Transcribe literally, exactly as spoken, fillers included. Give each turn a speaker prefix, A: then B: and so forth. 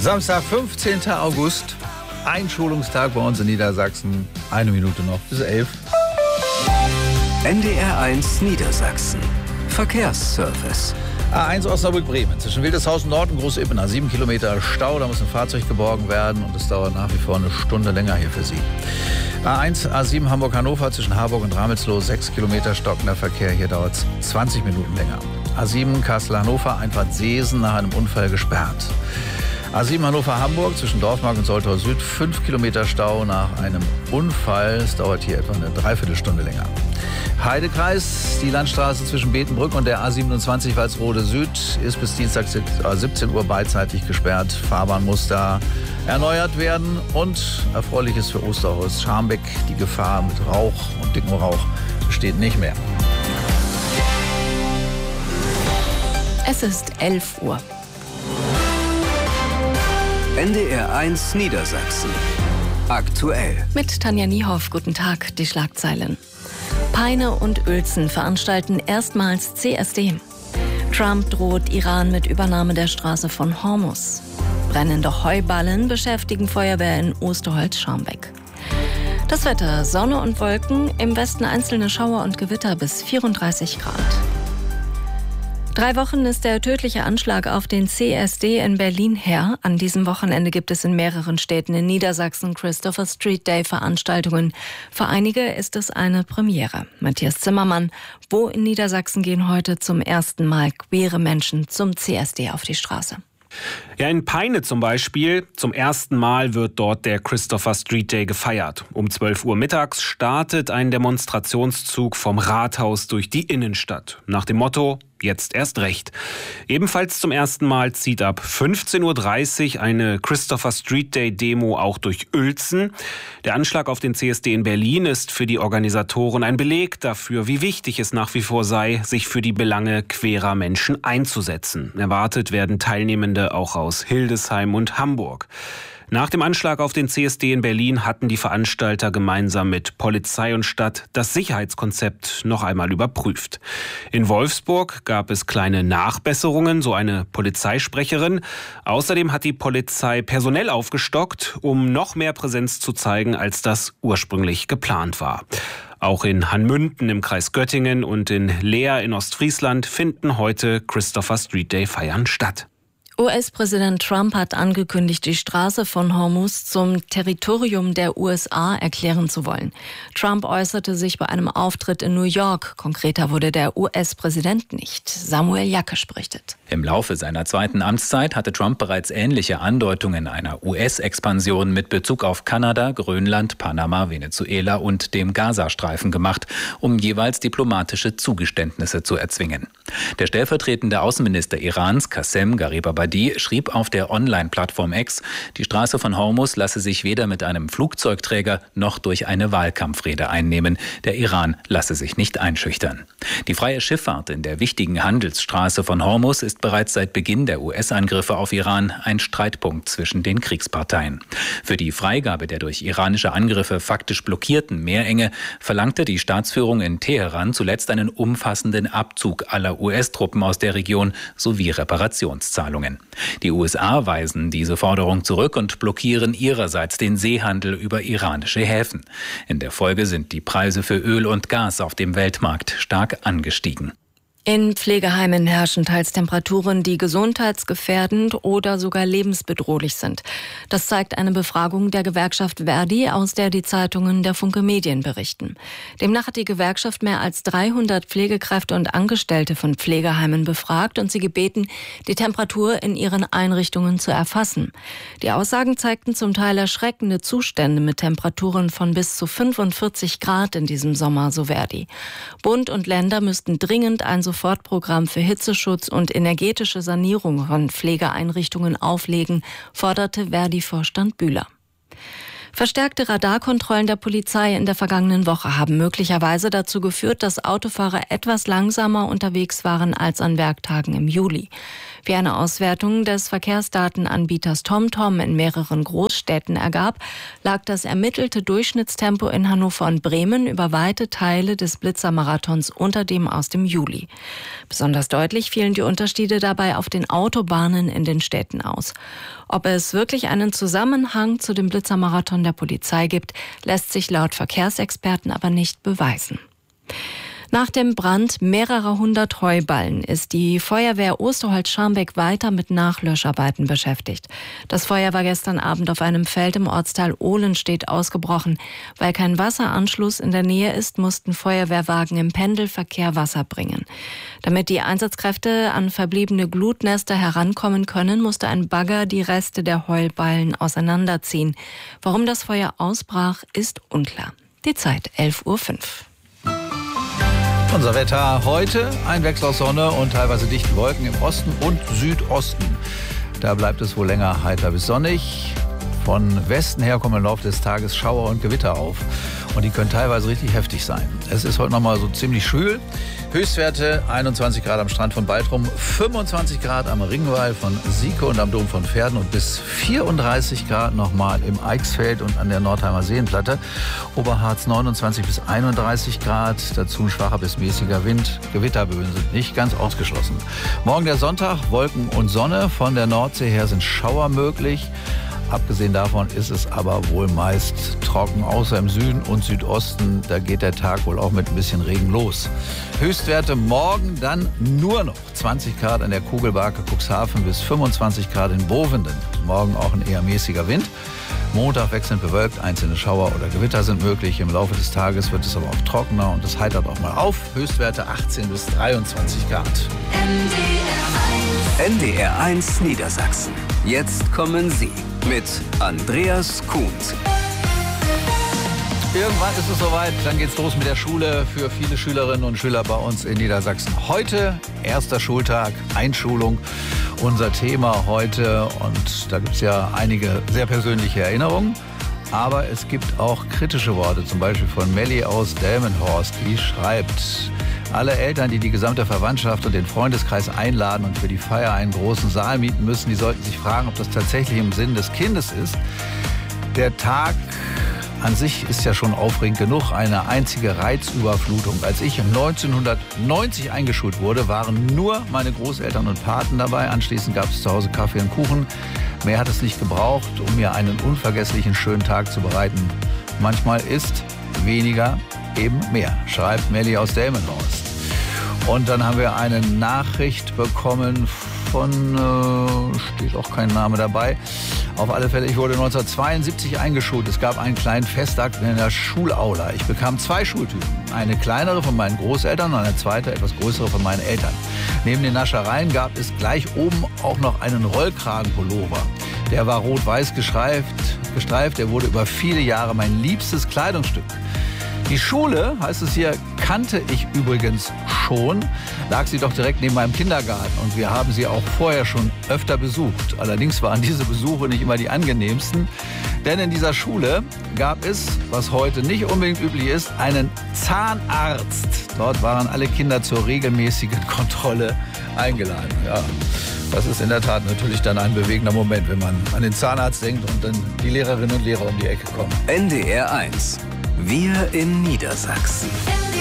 A: Samstag, fünfzehnten August, Einschulungstag bei uns in Niedersachsen. Eine Minute noch bis elf.
B: N D R eins Niedersachsen. Verkehrsservice.
A: A eins Osnabrück-Bremen. Zwischen Wildeshausen Nord und Großippena. Sieben Kilometer Stau. Da muss ein Fahrzeug geborgen werden. Und es dauert nach wie vor eine Stunde länger hier für Sie. A eins, A sieben Hamburg-Hannover. Zwischen Harburg und Ramelsloh. Sechs Kilometer stockender Verkehr. Hier dauert es zwanzig Minuten länger. A sieben Kassel-Hannover. Einfahrt Seesen nach einem Unfall gesperrt. A sieben Hannover-Hamburg. Zwischen Dorfmark und Soltau Süd. Fünf Kilometer Stau nach einem Unfall. Es dauert hier etwa eine Dreiviertelstunde länger. Heidekreis, die Landstraße zwischen Betenbrück und der A siebenundzwanzig Walsrode Süd ist bis Dienstag siebzehn Uhr beidseitig gesperrt. Fahrbahn muss da erneuert werden. Und Erfreuliches für Osterholz Scharmbeck, die Gefahr mit Rauch und dickem Rauch besteht nicht mehr.
C: Es ist elf Uhr.
B: N D R eins Niedersachsen. Aktuell.
C: Mit Tanja Niehoff, guten Tag, die Schlagzeilen. Peine und Uelzen veranstalten erstmals C S D. Trump droht Iran mit Übernahme der Straße von Hormuz. Brennende Heuballen beschäftigen Feuerwehr in Osterholz-Scharmbeck. Das Wetter: Sonne und Wolken, im Westen einzelne Schauer und Gewitter bis vierunddreißig Grad. Drei Wochen ist der tödliche Anschlag auf den C S D in Berlin her. An diesem Wochenende gibt es in mehreren Städten in Niedersachsen Christopher Street Day Veranstaltungen. Für einige ist es eine Premiere. Matthias Zimmermann, wo in Niedersachsen gehen heute zum ersten Mal queere Menschen zum C S D auf die Straße?
D: Ja, in Peine zum Beispiel. Zum ersten Mal wird dort der Christopher Street Day gefeiert. Um zwölf Uhr mittags startet ein Demonstrationszug vom Rathaus durch die Innenstadt. Nach dem Motto: Jetzt erst recht. Ebenfalls zum ersten Mal zieht ab fünfzehn Uhr dreißig eine Christopher Street Day Demo auch durch Uelzen. Der Anschlag auf den C S D in Berlin ist für die Organisatoren ein Beleg dafür, wie wichtig es nach wie vor sei, sich für die Belange queerer Menschen einzusetzen. Erwartet werden Teilnehmende auch aus Hildesheim und Hamburg. Nach dem Anschlag auf den C S D in Berlin hatten die Veranstalter gemeinsam mit Polizei und Stadt das Sicherheitskonzept noch einmal überprüft. In Wolfsburg gab es kleine Nachbesserungen, so eine Polizeisprecherin. Außerdem hat die Polizei personell aufgestockt, um noch mehr Präsenz zu zeigen, als das ursprünglich geplant war. Auch in Hanmünden im Kreis Göttingen und in Leer in Ostfriesland finden heute Christopher Street Day Feiern statt.
C: U S-Präsident Trump hat angekündigt, die Straße von Hormuz zum Territorium der U S A erklären zu wollen. Trump äußerte sich bei einem Auftritt in New York. Konkreter wurde der U S-Präsident nicht. Samuel Jackesch berichtet.
E: Im Laufe seiner zweiten Amtszeit hatte Trump bereits ähnliche Andeutungen einer U S-Expansion mit Bezug auf Kanada, Grönland, Panama, Venezuela und dem Gazastreifen gemacht, um jeweils diplomatische Zugeständnisse zu erzwingen. Der stellvertretende Außenminister Irans, Qassem Garibabadi, schrieb auf der Online-Plattform X, die Straße von Hormuz lasse sich weder mit einem Flugzeugträger noch durch eine Wahlkampfrede einnehmen. Der Iran lasse sich nicht einschüchtern. Die freie Schifffahrt in der wichtigen Handelsstraße von Hormuz ist bereits seit Beginn der U S-Angriffe auf Iran ein Streitpunkt zwischen den Kriegsparteien. Für die Freigabe der durch iranische Angriffe faktisch blockierten Meerenge verlangte die Staatsführung in Teheran zuletzt einen umfassenden Abzug aller U S-Truppen aus der Region sowie Reparationszahlungen. Die U S A weisen diese Forderung zurück und blockieren ihrerseits den Seehandel über iranische Häfen. In der Folge sind die Preise für Öl und Gas auf dem Weltmarkt stark angestiegen.
C: In Pflegeheimen herrschen teils Temperaturen, die gesundheitsgefährdend oder sogar lebensbedrohlich sind. Das zeigt eine Befragung der Gewerkschaft Verdi, aus der die Zeitungen der Funke Medien berichten. Demnach hat die Gewerkschaft mehr als dreihundert Pflegekräfte und Angestellte von Pflegeheimen befragt und sie gebeten, die Temperatur in ihren Einrichtungen zu erfassen. Die Aussagen zeigten zum Teil erschreckende Zustände mit Temperaturen von bis zu fünfundvierzig Grad in diesem Sommer, so Verdi. Bund und Länder müssten dringend ein Sofortprogramm für Hitzeschutz und energetische Sanierung von Pflegeeinrichtungen auflegen, forderte Verdi-Vorstand Bühler. Verstärkte Radarkontrollen der Polizei in der vergangenen Woche haben möglicherweise dazu geführt, dass Autofahrer etwas langsamer unterwegs waren als an Werktagen im Juli. Wie eine Auswertung des Verkehrsdatenanbieters TomTom in mehreren Großstädten ergab, lag das ermittelte Durchschnittstempo in Hannover und Bremen über weite Teile des Blitzermarathons unter dem aus dem Juli. Besonders deutlich fielen die Unterschiede dabei auf den Autobahnen in den Städten aus. Ob es wirklich einen Zusammenhang zu dem Blitzermarathon der Polizei gibt, lässt sich laut Verkehrsexperten aber nicht beweisen. Nach dem Brand mehrerer hundert Heuballen ist die Feuerwehr Osterholz-Scharmbeck weiter mit Nachlöscharbeiten beschäftigt. Das Feuer war gestern Abend auf einem Feld im Ortsteil Ohlenstedt ausgebrochen. Weil kein Wasseranschluss in der Nähe ist, mussten Feuerwehrwagen im Pendelverkehr Wasser bringen. Damit die Einsatzkräfte an verbliebene Glutnester herankommen können, musste ein Bagger die Reste der Heuballen auseinanderziehen. Warum das Feuer ausbrach, ist unklar. Die Zeit elf Uhr fünf.
A: Unser Wetter heute, ein Wechsel aus Sonne und teilweise dichten Wolken im Osten und Südosten. Da bleibt es wohl länger heiter bis sonnig. Von Westen her kommen im Laufe des Tages Schauer und Gewitter auf. Und die können teilweise richtig heftig sein. Es ist heute noch mal so ziemlich schwül. Höchstwerte einundzwanzig Grad am Strand von Baltrum, fünfundzwanzig Grad am Ringwall von Sieke und am Dom von Verden und bis vierunddreißig Grad nochmal im Eichsfeld und an der Nordheimer Seenplatte. Oberharz neunundzwanzig bis einunddreißig Grad, dazu ein schwacher bis mäßiger Wind. Gewitterböen sind nicht ganz ausgeschlossen. Morgen der Sonntag, Wolken und Sonne. Von der Nordsee her sind Schauer möglich. Abgesehen davon ist es aber wohl meist trocken, außer im Süden und Südosten. Da geht der Tag wohl auch mit ein bisschen Regen los. Höchstwerte morgen dann nur noch zwanzig Grad an der Kugelbarke Cuxhaven bis fünfundzwanzig Grad in Bovenden. Morgen auch ein eher mäßiger Wind. Montag wechselnd bewölkt, einzelne Schauer oder Gewitter sind möglich. Im Laufe des Tages wird es aber auch trockener und es heitert auch mal auf. Höchstwerte achtzehn bis dreiundzwanzig Grad.
B: N D R eins Niedersachsen. Jetzt kommen Sie mit Andreas Kuhns.
A: Irgendwann ist es soweit, dann geht's los mit der Schule für viele Schülerinnen und Schüler bei uns in Niedersachsen. Heute erster Schultag, Einschulung, unser Thema heute. Und da gibt es ja einige sehr persönliche Erinnerungen. Aber es gibt auch kritische Worte, zum Beispiel von Melli aus Delmenhorst, die schreibt: Alle Eltern, die die gesamte Verwandtschaft und den Freundeskreis einladen und für die Feier einen großen Saal mieten müssen, die sollten sich fragen, ob das tatsächlich im Sinn des Kindes ist. Der Tag an sich ist ja schon aufregend genug, eine einzige Reizüberflutung. Als ich neunzehnhundertneunzig eingeschult wurde, waren nur meine Großeltern und Paten dabei. Anschließend gab es zu Hause Kaffee und Kuchen. Mehr hat es nicht gebraucht, um mir einen unvergesslichen schönen Tag zu bereiten. Manchmal ist weniger eben mehr, schreibt Melli aus Delmenhorst. Und dann haben wir eine Nachricht bekommen von, äh, steht auch kein Name dabei. Auf alle Fälle, ich wurde neunzehnhundertzweiundsiebzig eingeschult. Es gab einen kleinen Festakt in der Schulaula. Ich bekam zwei Schultüten. Eine kleinere von meinen Großeltern und eine zweite, etwas größere von meinen Eltern. Neben den Naschereien gab es gleich oben auch noch einen Rollkragenpullover. Der war rot-weiß gestreift, gestreift. Der wurde über viele Jahre mein liebstes Kleidungsstück. Die Schule, heißt es hier, kannte ich übrigens schon, lag sie doch direkt neben meinem Kindergarten und wir haben sie auch vorher schon öfter besucht. Allerdings waren diese Besuche nicht immer die angenehmsten, denn in dieser Schule gab es, was heute nicht unbedingt üblich ist, einen Zahnarzt. Dort waren alle Kinder zur regelmäßigen Kontrolle eingeladen. Ja, das ist in der Tat natürlich dann ein bewegender Moment, wenn man an den Zahnarzt denkt und dann die Lehrerinnen und Lehrer um die Ecke kommen.
B: N D R eins. Wir in Niedersachsen.